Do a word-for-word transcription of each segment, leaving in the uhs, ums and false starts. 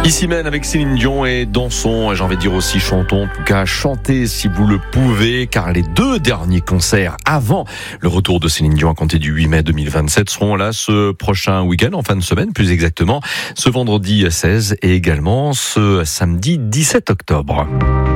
Ici même avec Céline Dion et dansons, et j'ai envie de dire aussi chantons, en tout cas chantez si vous le pouvez, car les deux derniers concerts avant le retour de Céline Dion à compter du huit mai deux mille vingt-sept seront là ce prochain week-end, en fin de semaine plus exactement, ce vendredi seize et également ce samedi dix-sept octobre.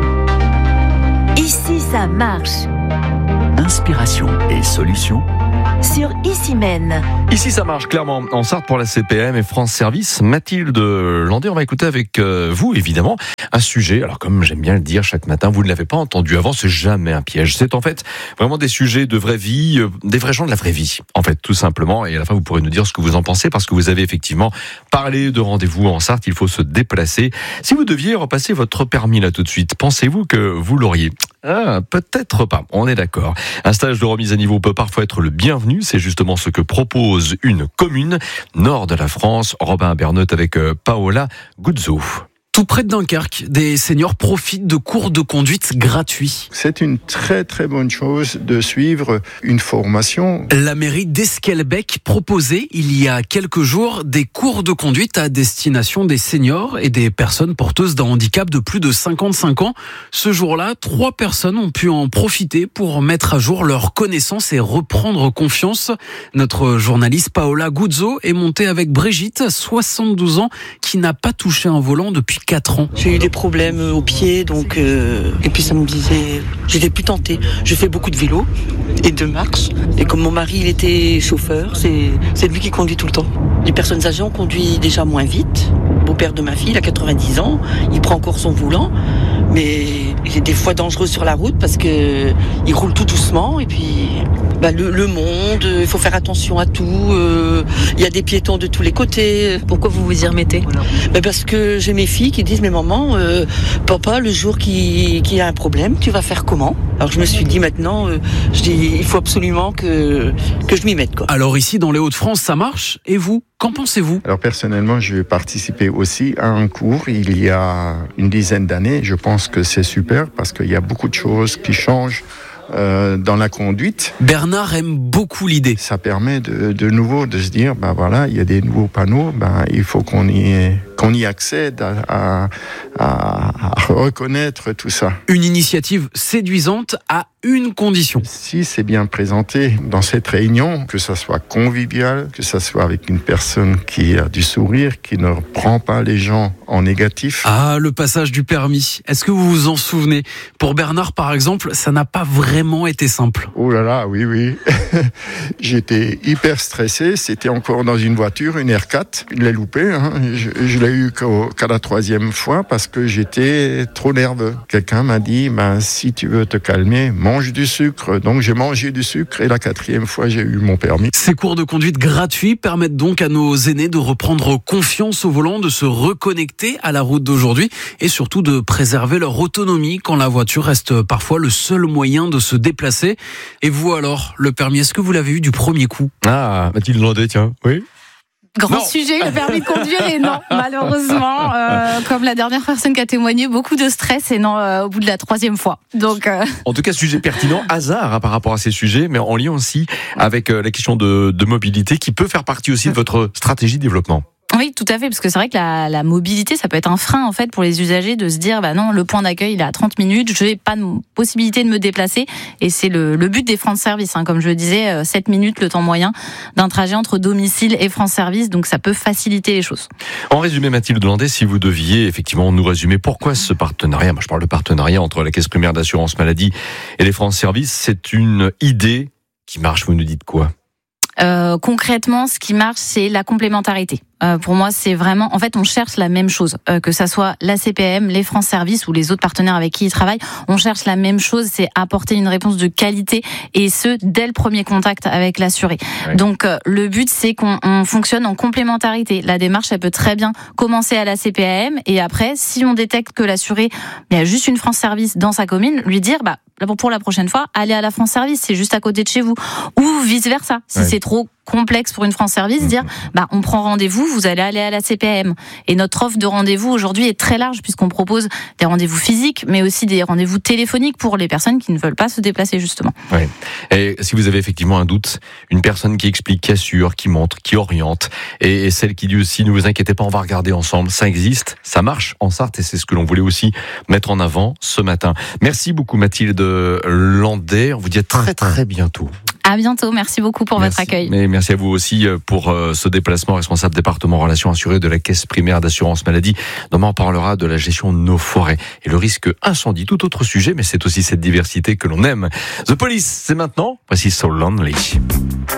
Ici ça marche. Inspiration et solutions sur Ici Mène. Ici ça marche clairement en Sarthe pour la C P M et France Service. Mathilde Landais, on va écouter avec vous évidemment un sujet, alors comme j'aime bien le dire chaque matin, vous ne l'avez pas entendu avant, c'est jamais un piège, c'est en fait vraiment des sujets de vraie vie, des vrais gens de la vraie vie en fait tout simplement, et à la fin vous pourrez nous dire ce que vous en pensez parce que vous avez effectivement parlé de rendez-vous en Sarthe, il faut se déplacer. Si vous deviez repasser votre permis là tout de suite, pensez-vous que vous l'auriez ? Ah, peut-être pas, on est d'accord. Un stage de remise à niveau peut parfois être le bienvenu, c'est justement ce que propose une commune, nord de la France. Robin Bernotte avec Paola Guzzo. Tout près de Dunkerque, des seniors profitent de cours de conduite gratuits. C'est une très très bonne chose de suivre une formation. La mairie d'Esquelbec proposait il y a quelques jours des cours de conduite à destination des seniors et des personnes porteuses d'un handicap de plus de cinquante-cinq ans. Ce jour-là, trois personnes ont pu en profiter pour mettre à jour leurs connaissances et reprendre confiance. Notre journaliste Paola Guzzo est montée avec Brigitte, soixante-douze ans, qui n'a pas touché un volant depuis quatre ans. J'ai eu des problèmes au pied, donc euh, et puis ça me disait, j'étais plus tentée. Je fais beaucoup de vélo et de marche, et comme mon mari il était chauffeur, c'est c'est lui qui conduit tout le temps. Les personnes âgées on conduit déjà moins vite. Le beau-père de ma fille, il a quatre-vingt-dix ans, il prend encore son volant, mais il est des fois dangereux sur la route parce que il roule tout doucement et puis bah, le, le monde, il faut faire attention à tout. Euh, il y a des piétons de tous les côtés. Pourquoi vous vous y remettez ? bah, Parce que j'ai mes filles qui disent, mais maman, euh, papa, le jour qu'il qui y a un problème, tu vas faire comment ? Alors je me suis dit maintenant, euh, je dis, il faut absolument que, que je m'y mette, quoi. Alors ici, dans les Hauts-de-France, ça marche. Et vous, qu'en pensez-vous ? Alors personnellement, j'ai participé aussi à un cours il y a une dizaine d'années. Je pense que c'est super parce qu'il y a beaucoup de choses qui changent Euh, dans la conduite. Bernard aime beaucoup l'idée. Ça permet de, de nouveau de se dire, ben voilà, il y a des nouveaux panneaux, ben il faut qu'on y, qu'on y accède à, à, à, à reconnaître tout ça. Une initiative séduisante à une condition. Si c'est bien présenté dans cette réunion, que ça soit convivial, que ça soit avec une personne qui a du sourire, qui ne prend pas les gens en négatif. Ah, le passage du permis. Est-ce que vous vous en souvenez ? Pour Bernard, par exemple, ça n'a pas vraiment été simple. Oh là là, oui, oui. J'étais hyper stressé. C'était encore dans une voiture, une R quatre. Je l'ai loupé. Hein. Je, je l'ai eu qu'à la troisième fois parce que j'étais trop nerveux. Quelqu'un m'a dit, ben, si tu veux te calmer, mange du sucre. Donc j'ai mangé du sucre et la quatrième fois, j'ai eu mon permis. Ces cours de conduite gratuits permettent donc à nos aînés de reprendre confiance au volant, de se reconnecter à la route d'aujourd'hui et surtout de préserver leur autonomie quand la voiture reste parfois le seul moyen de se déplacer. Et vous alors, le permis, est-ce que vous l'avez eu du premier coup ? Ah, Mathilde Landais, tiens, oui. Grand non. sujet, le permis de conduire, et non, malheureusement, euh, comme la dernière personne qui a témoigné, beaucoup de stress, et non, euh, au bout de la troisième fois. Donc, euh... En tout cas, sujet pertinent, hasard hein, par rapport à ces sujets, mais en lien aussi avec euh, la question de, de mobilité qui peut faire partie aussi de votre stratégie de développement. Oui, tout à fait, parce que c'est vrai que la, la mobilité, ça peut être un frein en fait pour les usagers de se dire, bah non, le point d'accueil il est à trente minutes, je n'ai pas de possibilité de me déplacer, et c'est le, le but des France Service, hein, comme je le disais, sept minutes le temps moyen d'un trajet entre domicile et France Service, donc ça peut faciliter les choses. En résumé, Mathilde Landais, si vous deviez effectivement nous résumer pourquoi ce partenariat, moi je parle de partenariat entre la Caisse primaire d'assurance maladie et les France Service, c'est une idée qui marche, vous nous dites quoi ? Euh, concrètement, ce qui marche, c'est la complémentarité. Euh, pour moi, c'est vraiment, en fait, on cherche la même chose, euh, que ça soit la C P M, les France Service ou les autres partenaires avec qui ils travaillent. On cherche la même chose, c'est apporter une réponse de qualité, et ce dès le premier contact avec l'assuré. Oui. Donc, euh, le but, c'est qu'on on fonctionne en complémentarité. La démarche, elle peut très bien commencer à la C P M, et après, si on détecte que l'assuré, il y a juste une France Service dans sa commune, lui dire, bah pour la prochaine fois, allez à la France Service, c'est juste à côté de chez vous, ou vice versa. Si ouais. c'est trop complexe pour une France Service, dire bah on prend rendez-vous, vous allez aller à la C P M. Et notre offre de rendez-vous aujourd'hui est très large puisqu'on propose des rendez-vous physiques, mais aussi des rendez-vous téléphoniques pour les personnes qui ne veulent pas se déplacer justement. Ouais. Et si vous avez effectivement un doute, une personne qui explique, qui assure, qui montre, qui oriente, et, et celle qui dit aussi ne vous inquiétez pas, on va regarder ensemble, ça existe, ça marche en Sarthe et c'est ce que l'on voulait aussi mettre en avant ce matin. Merci beaucoup Mathilde Landais, on vous dit à très très bientôt. À bientôt, merci beaucoup pour merci. votre accueil. Mais merci à vous aussi pour ce déplacement, responsable département relations assurées de la Caisse primaire d'assurance maladie. Demain on parlera de la gestion de nos forêts et le risque incendie, tout autre sujet, mais c'est aussi cette diversité que l'on aime. The Police, c'est maintenant, voici So Lonely.